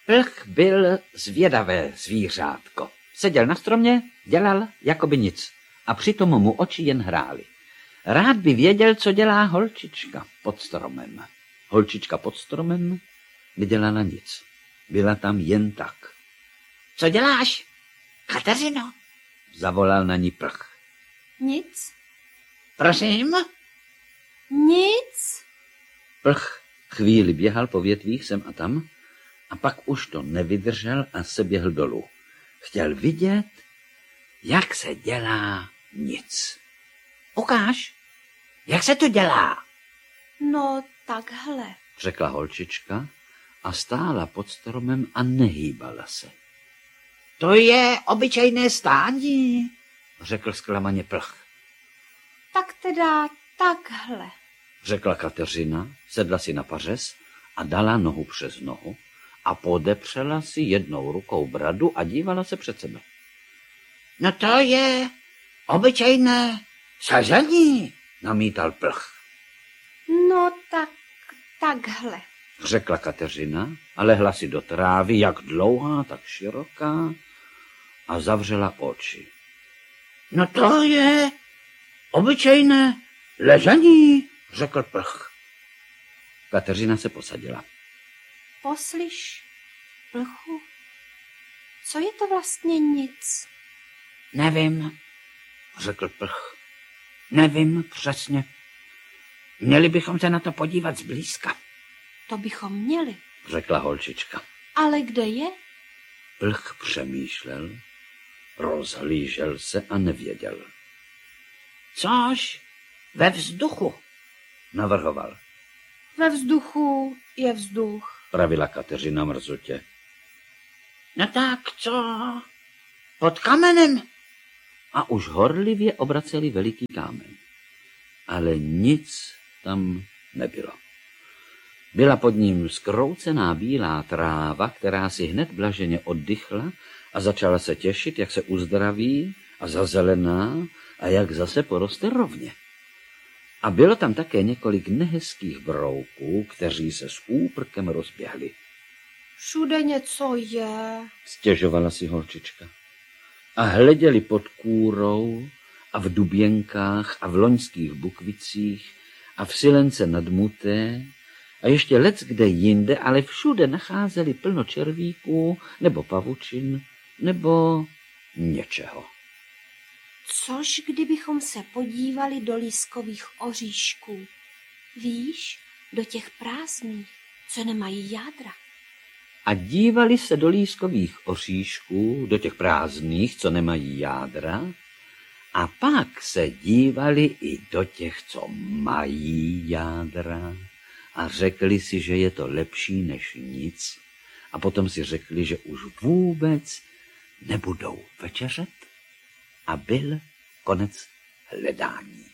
Plch byl zvědavé zvířátko. Seděl na stromě, dělal jakoby nic a přitom mu oči jen hrály. Rád by věděl, co dělá holčička pod stromem. Holčička pod stromem nedělala nic. Byla tam jen tak. Co děláš, Kateřino? Zavolal na ní Plch. Nic. Prosím? Nic. Plch chvíli běhal po větvích sem a tam a pak už to nevydržel a se běhl dolů. Chtěl vidět, jak se dělá nic. Ukáž, jak se to dělá? No, takhle. Řekla holčička a stála pod stromem a nehýbala se. To je obyčejné stání, řekl zklamaně Plch. Tak teda takhle. Řekla Kateřina, sedla si na pařez a dala nohu přes nohu a podepřela si jednou rukou bradu a dívala se před sebe. No to je obyčejné sazení, namítal Plch. No tak takhle. Řekla Kateřina a lehla si do trávy, jak dlouhá, tak široká, a zavřela oči. No to je obyčejné ležení, řekl Plch. Kateřina se posadila. Poslyš, Plchu, co je to vlastně nic? Nevím, řekl Plch. Nevím přesně. Měli bychom se na to podívat zblízka. To bychom měli. Řekla holčička. Ale kde je? Plch přemýšlel, rozhlížel se a nevěděl. Což ve vzduchu, navrhoval. Ve vzduchu je vzduch. Pravila Kateřina mrzutě. No tak co? Pod kamenem? A už horlivě obraceli veliký kámen. Ale nic tam nebylo. Byla pod ním zkroucená bílá tráva, která si hned blaženě oddychla a začala se těšit, jak se uzdraví a zazelená a jak zase poroste rovně. A bylo tam také několik nehezkých brouků, kteří se s úprkem rozběhli. Všude něco je. Stěžovala si holčička. A hleděli pod kůrou a v duběnkách a v loňských bukvicích a v silence nad Muté a ještě leckde jinde, ale všude nacházeli plno červíků nebo pavučin nebo něčeho. Což kdybychom se podívali do lískových oříšků? Víš, do těch prázdných, co nemají jádra. A dívali se do lískových oříšků, do těch prázdných, co nemají jádra, a pak se dívali i do těch, co mají jádra, a řekli si, že je to lepší než nic, a potom si řekli, že už vůbec nebudou večeřet, a byl konec hledání.